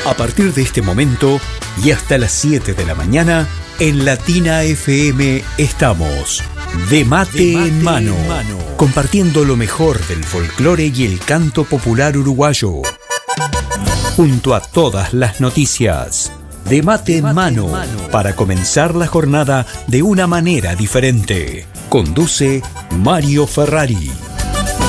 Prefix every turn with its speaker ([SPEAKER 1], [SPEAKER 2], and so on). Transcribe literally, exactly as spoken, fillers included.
[SPEAKER 1] A partir de este momento y hasta las siete de la mañana, en Latina F M estamos de mate, de mate en, mano, en mano, compartiendo lo mejor del folclore y el canto popular uruguayo. Junto a todas las noticias. De mate, de mate en, mano, en mano, para comenzar la jornada de una manera diferente. Conduce Mario Ferrari.